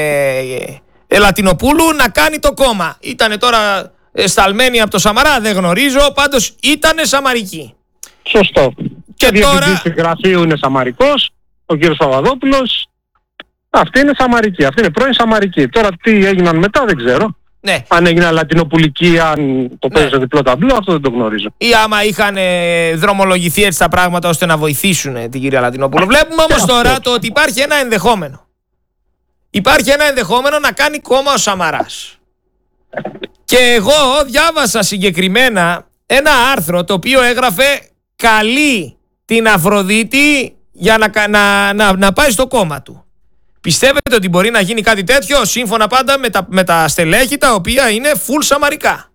Λατινοπούλου να κάνει το κόμμα. Ήτανε τώρα σταλμένοι από το Σαμαρά, δεν γνωρίζω, πάντως ήτανε σαμαρικοί. Σωστό. Και τώρα... διευθυντής του γραφείου είναι σαμαρικός, ο κύριος Παπαδόπουλος. Αυτή είναι σαμαρική, αυτή είναι πρώην σαμαρική. Τώρα τι έγιναν μετά δεν ξέρω. Ναι. Αν έγιναν λατινοπουλικοί, αν το παίζουν σε διπλό ταμπλό, αυτό δεν το γνωρίζω. Ή άμα είχαν δρομολογηθεί έτσι τα πράγματα ώστε να βοηθήσουν την κυρία Λατινοπούλου. Βλέπουμε όμως τώρα το ότι υπάρχει ένα ενδεχόμενο. Υπάρχει ένα ενδεχόμενο να κάνει κόμμα ο Σαμαράς. Και εγώ διάβασα συγκεκριμένα ένα άρθρο το οποίο έγραφε καλεί την Αφροδίτη για να πάει στο κόμμα του. Πιστεύετε ότι μπορεί να γίνει κάτι τέτοιο σύμφωνα πάντα με τα στελέχη τα οποία είναι full σαμαρικά?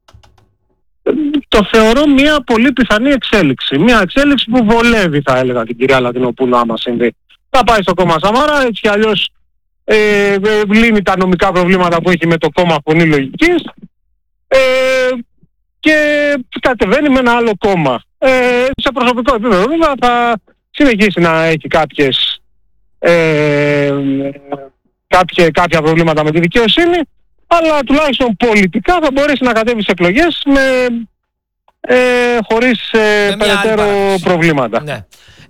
Το θεωρώ μια πολύ πιθανή εξέλιξη. Μια εξέλιξη που βολεύει, θα έλεγα, την κυρία Λατινοπούλου άμα συμβεί. Θα πάει στο κόμμα Σαμαρά, έτσι κι αλλιώς λύνει τα νομικά προβλήματα που έχει με το κόμμα Φωνή Λογικής και κατεβαίνει με ένα άλλο κόμμα. Σε προσωπικό επίπεδο βέβαια θα συνεχίσει να έχει κάποια προβλήματα με τη δικαιοσύνη, αλλά τουλάχιστον πολιτικά θα μπορέσει να κατέβει σε εκλογές χωρίς περαιτέρω προβλήματα. Ναι.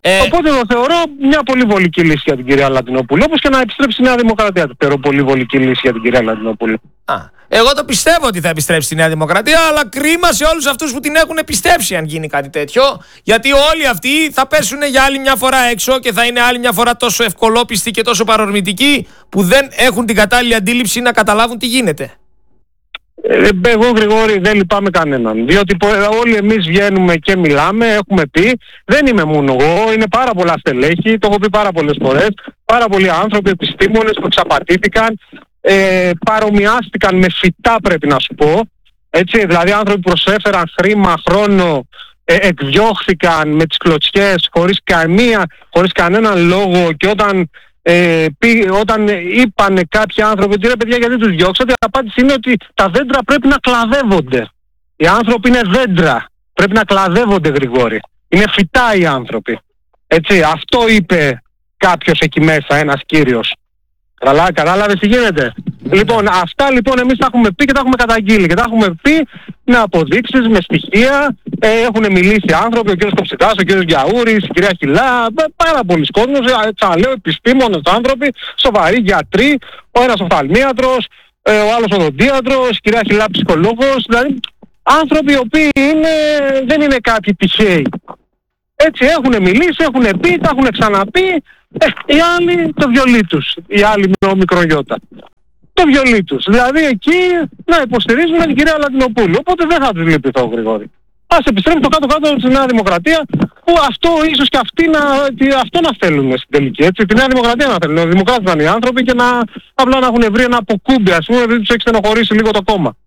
Οπότε το θεωρώ μια πολύ βολική λύση για την κυρία Λατινοπούλου. Όπως και να επιστρέψει η Νέα Δημοκρατία. Το θεωρώ πολύ βολική λύση για την κυρία Λατινοπούλου. Εγώ το πιστεύω ότι θα επιστρέψει στη Νέα Δημοκρατία, αλλά κρίμα σε όλους αυτούς που την έχουν πιστέψει αν γίνει κάτι τέτοιο. Γιατί όλοι αυτοί θα πέσουν για άλλη μια φορά έξω και θα είναι άλλη μια φορά τόσο ευκολόπιστοι και τόσο παρορμητικοί που δεν έχουν την κατάλληλη αντίληψη να καταλάβουν τι γίνεται. Εγώ, Γρηγόρη, δεν λυπάμαι κανέναν. Διότι όλοι εμείς βγαίνουμε και μιλάμε, έχουμε πει. Δεν είμαι μόνο εγώ, είναι πάρα πολλά στελέχη, το έχω πει πάρα πολλές φορές. Πάρα πολλοί άνθρωποι, επιστήμονες που εξαπατήθηκαν, παρομοιάστηκαν με φυτά, πρέπει να σου πω. Έτσι, δηλαδή άνθρωποι που προσέφεραν χρήμα, χρόνο, εκδιώχθηκαν με τις κλωτσιές χωρίς κανέναν λόγο, και όταν είπανε κάποιοι άνθρωποι ότι ρε παιδιά γιατί τους διώξατε, η απάντηση είναι ότι τα δέντρα πρέπει να κλαδεύονται. Οι άνθρωποι είναι δέντρα, πρέπει να κλαδεύονται, Γρηγόρη. Είναι φυτά οι άνθρωποι. Έτσι, αυτό είπε κάποιος εκεί μέσα, ένας κύριος. Κατάλαβες τι γίνεται? Λοιπόν, αυτά λοιπόν εμείς τα έχουμε πει και τα έχουμε καταγγείλει. Και τα έχουμε πει με αποδείξεις, με στοιχεία. Έχουν μιλήσει άνθρωποι, ο κ. Κοψητάς, ο κ. Γιαούρης, η κυρία Χιλά, πάρα πολλοί κόσμος, ξαναλέω, επιστήμονες άνθρωποι, σοβαροί γιατροί, ο ένας οφθαλμίατρος, ο άλλος οδοντίατρος, η κυρία Χιλά ψυχολόγος, δηλαδή άνθρωποι οι οποίοι δεν είναι κάποιοι τυχαίοι. Έτσι έχουν μιλήσει, έχουν πει, τα έχουν ξαναπεί. Οι άλλοι το βιολί τους, οι άλλοι με ο μικρογιώτα. Το βιολί τους. Δηλαδή εκεί να υποστηρίζουν την κυρία Λατινοπούλου. Οπότε δεν θα τους λυπηθώ, Γρηγόρη. Ας επιστρέψουν το κάτω-κάτω στη Νέα Δημοκρατία, που αυτό ίσως και αυτό να θέλουν στην τελική. Έτσι, τη Νέα Δημοκρατία να θέλουν. Οι δημοκράτες να είναι οι άνθρωποι και απλά να έχουν βρει ένα αποκούμπι, ας πούμε, επειδή τους έχει στενοχωρήσει λίγο το κόμμα.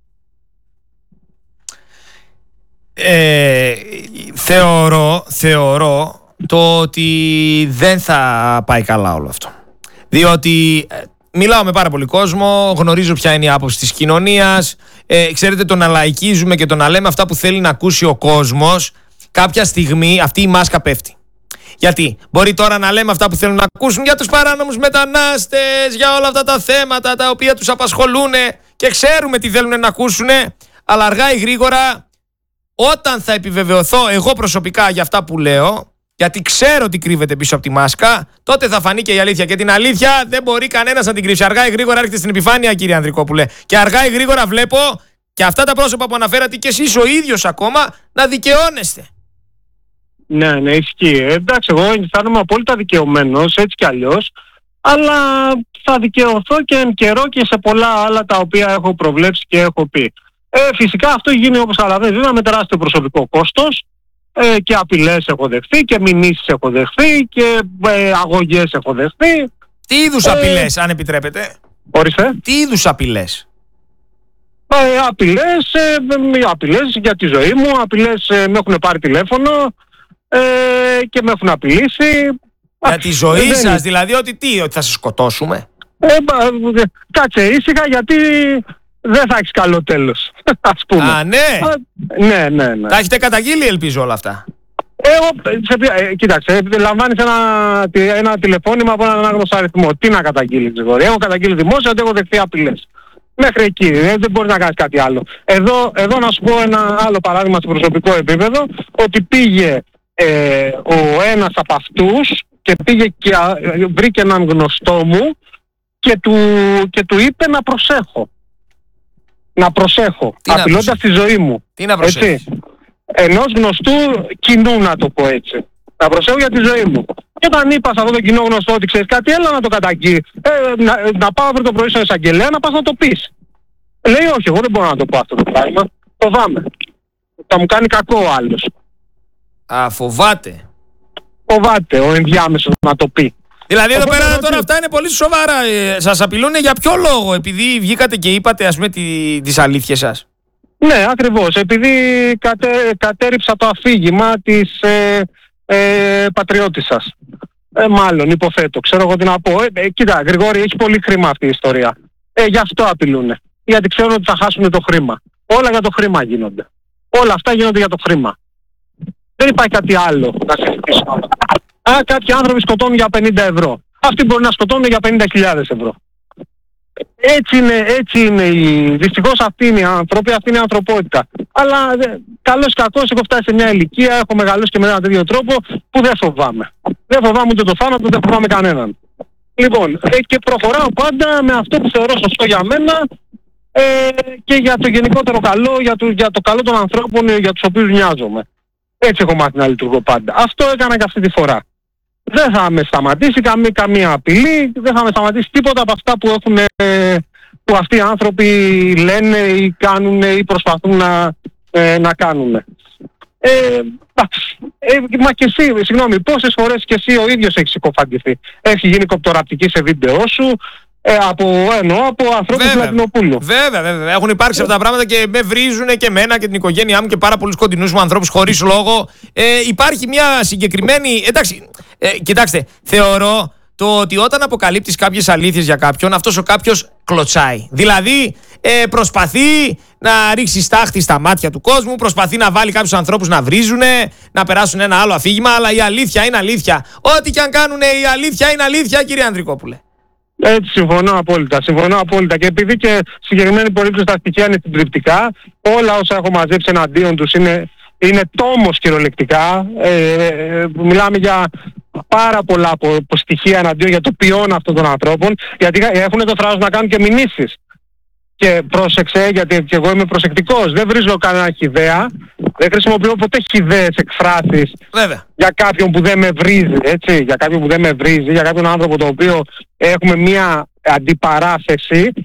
Θεωρώ το ότι δεν θα πάει καλά όλο αυτό. Διότι μιλάω με πάρα πολύ κόσμο, γνωρίζω ποια είναι η άποψη της κοινωνίας. Ξέρετε, το να λαϊκίζουμε και το να λέμε αυτά που θέλει να ακούσει ο κόσμος, κάποια στιγμή αυτή η μάσκα πέφτει. Γιατί μπορεί τώρα να λέμε αυτά που θέλουν να ακούσουν για τους παράνομους μετανάστες, για όλα αυτά τα θέματα τα οποία τους απασχολούν και ξέρουμε τι θέλουν να ακούσουν, αλλά αργά ή γρήγορα, όταν θα επιβεβαιωθώ εγώ προσωπικά για αυτά που λέω, γιατί ξέρω τι κρύβεται πίσω από τη μάσκα, τότε θα φανεί και η αλήθεια. Και την αλήθεια δεν μπορεί κανένας να την κρύψει. Αργά ή γρήγορα έρχεται στην επιφάνεια, κύριε Ανδρικόπουλε. Και αργά ή γρήγορα βλέπω και αυτά τα πρόσωπα που αναφέρατε και εσείς ο ίδιος ακόμα να δικαιώνεστε. Ναι, ισχύει. Εντάξει, εγώ αισθάνομαι απόλυτα δικαιωμένος, έτσι κι αλλιώς. Αλλά θα δικαιωθώ και εν καιρό και σε πολλά άλλα τα οποία έχω προβλέψει και έχω πει. Φυσικά αυτό γίνει, όπως καταλαβαίνετε, με τεράστιο προσωπικό κόστος. Και απειλές έχω δεχθεί και μηνύσεις έχω δεχθεί και αγωγές έχω δεχθεί. Τι είδους απειλές, αν επιτρέπετε? Ορίστε. Τι είδους απειλές? Απειλές για τη ζωή μου, απειλές με έχουν πάρει τηλέφωνο και με έχουν απειλήσει. Για τη ζωή σας, δηλαδή ότι θα σας σκοτώσουμε? Κάτσε ήσυχα, γιατί δεν θα έχεις καλό τέλος, ας πούμε. Α, ναι. Ναι. Τα έχετε καταγγείλει, ελπίζω, όλα αυτά? Κοίταξε, λαμβάνεις ένα τηλεφώνημα από έναν άγνωστο αριθμό. Τι να καταγγείλεις, Γρηγόρη? Έχω καταγγείλει δημόσια ότι έχω δεχθεί απειλές. Μέχρι εκεί, δεν μπορείς να κάνεις κάτι άλλο. Εδώ να σου πω ένα άλλο παράδειγμα στο προσωπικό επίπεδο, ότι πήγε ο ένας από αυτούς και πήγε και βρήκε έναν γνωστό μου και του είπε να προσέχω. Να προσέχω, απειλώντας τη ζωή μου. Τι να προσέχεις? Ενός γνωστού κοινού, να το πω έτσι. Να προσέχω για τη ζωή μου. Και όταν είπα σε αυτό το κοινό γνωστό ότι ξέρεις κάτι, έλα να το καταγγείλει. Να πάω αύριο το πρωί στον εισαγγελέα να πας να το πεις. Λέει όχι, εγώ δεν μπορώ να το πω αυτό το πράγμα. Φοβάμαι. Θα μου κάνει κακό ο άλλος. Φοβάται. Φοβάται ο ενδιάμεσος να το πει. Δηλαδή εδώ πέρα τώρα αυτά είναι πολύ σοβαρά. Σας απειλούν για ποιο λόγο? Επειδή βγήκατε και είπατε, ας πούμε, τις αλήθειες σας? Ναι, ακριβώς. Επειδή κατέριψα το αφήγημα της πατριώτισσας. Μάλλον, υποθέτω. Ξέρω εγώ τι να πω. Κοίτα, Γρηγόρη, έχει πολύ χρήμα αυτή η ιστορία. Γι' αυτό απειλούνε. Γιατί ξέρουν ότι θα χάσουν το χρήμα. Όλα για το χρήμα γίνονται. Όλα αυτά γίνονται για το χρήμα. Δεν υπάρχει κάτι άλλο να συζητήσουμε. Κάποιοι άνθρωποι σκοτώνουν για 50 ευρώ. Αυτοί μπορεί να σκοτώνουν για 50.000 ευρώ. Έτσι είναι δυστυχώς αυτή είναι η άνθρωποι, αυτή είναι η ανθρωπότητα. Αλλά καλώς κακώς έχω φτάσει σε μια ηλικία, έχω μεγαλώσει και με έναν τέτοιο τρόπο που δεν φοβάμαι. Δεν φοβάμαι ούτε το θάνατο, δεν φοβάμαι κανέναν. Λοιπόν, και προχωράω πάντα με αυτό που θεωρώ σωστό για μένα και για το γενικότερο καλό, για το καλό των ανθρώπων για τους οποίους νοιάζομαι. Έτσι έχω μάθει να λειτουργώ πάντα. Αυτό έκανα και αυτή τη φορά. Δεν θα με σταματήσει καμία απειλή, δεν θα με σταματήσει τίποτα από αυτά που αυτοί οι άνθρωποι λένε ή κάνουν ή προσπαθούν να κάνουν. Μα και εσύ, συγγνώμη, πόσες φορές και εσύ ο ίδιος έχεις συκοφαντηθεί? Έχει γίνει κοπτοραπτική σε βίντεο σου από ανθρώπους του Λατινοπούλου. Βέβαια. Έχουν υπάρξει αυτά τα πράγματα και με βρίζουν και εμένα και την οικογένειά μου και πάρα πολλούς κοντινούς μου ανθρώπους χωρίς λόγο. Υπάρχει μια συγκεκριμένη... Εντάξει, κοιτάξτε, θεωρώ ότι όταν αποκαλύπτεις κάποιες αλήθειες για κάποιον, αυτός ο κάποιος κλωτσάει. Δηλαδή προσπαθεί να ρίξει στάχτη στα μάτια του κόσμου, προσπαθεί να βάλει κάποιους ανθρώπους να βρίζουν, να περάσουν ένα άλλο αφήγημα, αλλά η αλήθεια είναι αλήθεια. Ό,τι και αν κάνουν, η αλήθεια είναι αλήθεια, κύριε Ανδρικόπουλε. Έτσι, συμφωνώ απόλυτα. Και επειδή και συγκεκριμένη περίπτωση τα στοιχεία είναι συντριπτικά, όλα όσα έχω μαζέψει εναντίον τους είναι τόμος κυριολεκτικά. Μιλάμε για πάρα πολλά από στοιχεία εναντίον για το ποιόν αυτών των ανθρώπων, γιατί έχουν το θράσος να κάνουν και μηνύσεις. Και πρόσεξε, γιατί και εγώ είμαι προσεκτικός, δεν βρίζω κανένα χυδαία, δεν χρησιμοποιώ ποτέ χυδαίες εκφράσεις για κάποιον που δεν με βρίζει, έτσι, για κάποιον άνθρωπο το οποίο έχουμε μία αντιπαράθεση